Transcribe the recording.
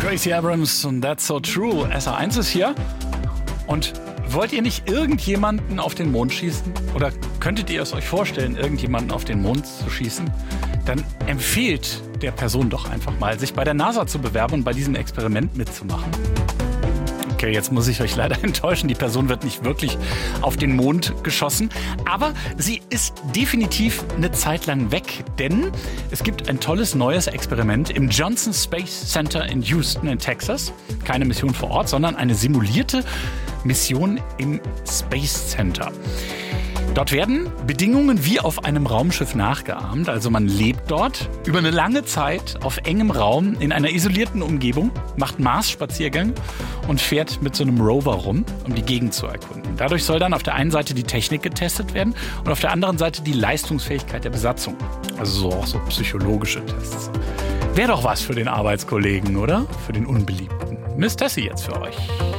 Stacey Abrams und That's So True. SR1 ist hier. Und wollt ihr nicht irgendjemanden auf den Mond schießen? Oder könntet ihr es euch vorstellen, irgendjemanden auf den Mond zu schießen? Dann empfehlt der Person doch einfach mal, sich bei der NASA zu bewerben und bei diesem Experiment mitzumachen. Okay, jetzt muss ich euch leider enttäuschen. Die Person wird nicht wirklich auf den Mond geschossen. Aber sie ist definitiv eine Zeit lang weg. Denn es gibt ein tolles neues Experiment im Johnson Space Center in Houston in Texas. Keine Mission vor Ort, sondern eine simulierte Mission im Space Center. Dort werden Bedingungen wie auf einem Raumschiff nachgeahmt. Also man lebt dort über eine lange Zeit auf engem Raum in einer isolierten Umgebung, macht Mars-Spaziergänge und fährt mit so einem Rover rum, um die Gegend zu erkunden. Dadurch soll dann auf der einen Seite die Technik getestet werden und auf der anderen Seite die Leistungsfähigkeit der Besatzung. Also auch so psychologische Tests. Wäre doch was für den Arbeitskollegen, oder? Für den Unbeliebten. Miss Tessie jetzt für euch.